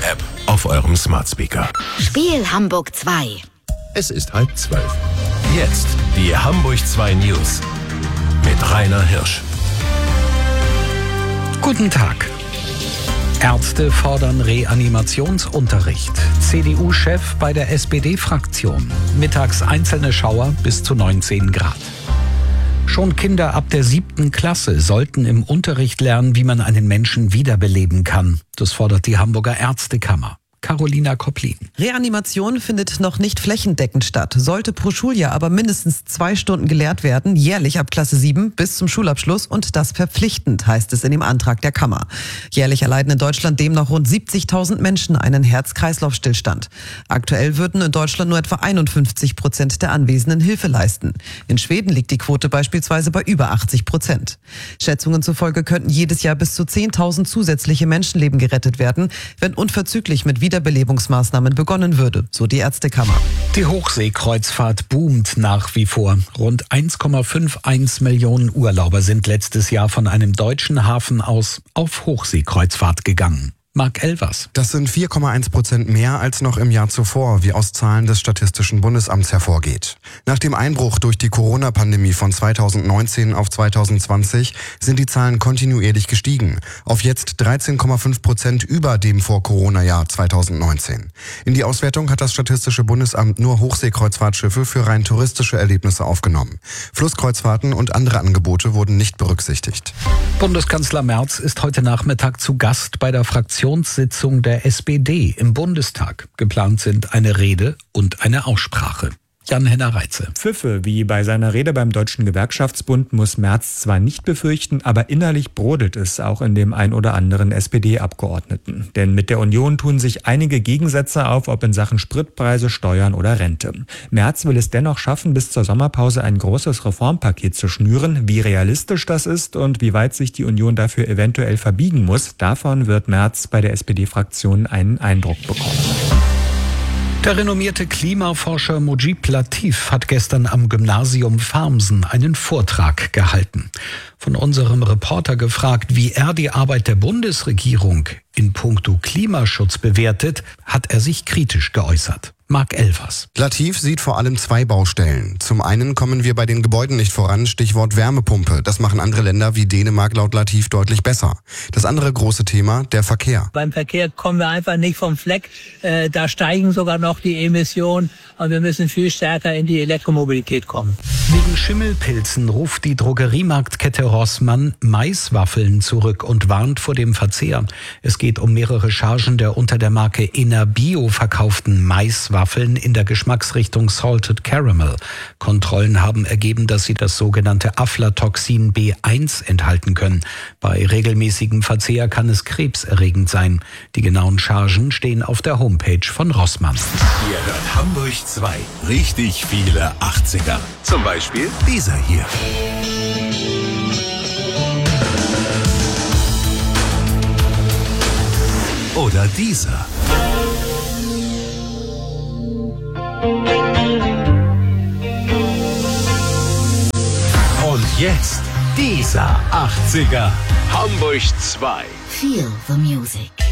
App auf eurem Smart Speaker. Spiel Hamburg 2. Es ist 11:30. Jetzt die Hamburg 2 News mit Rainer Hirsch. Guten Tag. Ärzte fordern Reanimationsunterricht. CDU-Chef bei der SPD-Fraktion. Mittags einzelne Schauer bis zu 19 Grad. Schon Kinder ab der 7. Klasse sollten im Unterricht lernen, wie man einen Menschen wiederbeleben kann. Das fordert die Hamburger Ärztekammer. Carolina Kopplin. Reanimation findet noch nicht flächendeckend statt, sollte pro Schuljahr aber mindestens 2 Stunden gelehrt werden, jährlich ab Klasse 7 bis zum Schulabschluss und das verpflichtend, heißt es in dem Antrag der Kammer. Jährlich erleiden in Deutschland demnach rund 70.000 Menschen einen Herz-Kreislauf-Stillstand. Aktuell würden in Deutschland nur etwa 51% der Anwesenden Hilfe leisten. In Schweden liegt die Quote beispielsweise bei über 80%. Schätzungen zufolge könnten jedes Jahr bis zu 10.000 zusätzliche Menschenleben gerettet werden, wenn unverzüglich mit Wiederbelebungsmaßnahmen begonnen würde, so die Ärztekammer. Die Hochseekreuzfahrt boomt nach wie vor. Rund 1,51 Millionen Urlauber sind letztes Jahr von einem deutschen Hafen aus auf Hochseekreuzfahrt gegangen. Marc Elvers. Das sind 4,1% mehr als noch im Jahr zuvor, wie aus Zahlen des Statistischen Bundesamts hervorgeht. Nach dem Einbruch durch die Corona-Pandemie von 2019 auf 2020 sind die Zahlen kontinuierlich gestiegen, auf jetzt 13,5% über dem Vor-Corona-Jahr 2019. In die Auswertung hat das Statistische Bundesamt nur Hochseekreuzfahrtschiffe für rein touristische Erlebnisse aufgenommen. Flusskreuzfahrten und andere Angebote wurden nicht berücksichtigt. Bundeskanzler Merz ist heute Nachmittag zu Gast bei der Fraktionssitzung der SPD im Bundestag. Geplant sind eine Rede und eine Aussprache. Jan-Henner Reitze. Pfiffe, wie bei seiner Rede beim Deutschen Gewerkschaftsbund, muss Merz zwar nicht befürchten, aber innerlich brodelt es auch in dem ein oder anderen SPD-Abgeordneten. Denn mit der Union tun sich einige Gegensätze auf, ob in Sachen Spritpreise, Steuern oder Rente. Merz will es dennoch schaffen, bis zur Sommerpause ein großes Reformpaket zu schnüren. Wie realistisch das ist und wie weit sich die Union dafür eventuell verbiegen muss, davon wird Merz bei der SPD-Fraktion einen Eindruck bekommen. Der renommierte Klimaforscher Mujib Latif hat gestern am Gymnasium Farmsen einen Vortrag gehalten. Von unserem Reporter gefragt, wie er die Arbeit der Bundesregierung in puncto Klimaschutz bewertet, hat er sich kritisch geäußert. Marc Elvers. Latif sieht vor allem 2 Baustellen. Zum einen kommen wir bei den Gebäuden nicht voran, Stichwort Wärmepumpe. Das machen andere Länder wie Dänemark laut Latif deutlich besser. Das andere große Thema, der Verkehr. Beim Verkehr kommen wir einfach nicht vom Fleck. Da steigen sogar noch die Emissionen und wir müssen viel stärker in die Elektromobilität kommen. Wegen Schimmelpilzen ruft die Drogeriemarktkette Rossmann Maiswaffeln zurück und warnt vor dem Verzehr. Es geht um mehrere Chargen der unter der Marke Enerbio verkauften Maiswaffeln in der Geschmacksrichtung Salted Caramel. Kontrollen haben ergeben, dass sie das sogenannte Aflatoxin B1 enthalten können. Bei regelmäßigem Verzehr kann es krebserregend sein. Die genauen Chargen stehen auf der Homepage von Rossmann. Ihr hört Hamburg 2. Richtig viele 80er. Zum Beispiel dieser hier. Oder dieser. Und jetzt dieser 80er. Hamburg 2. Feel the music.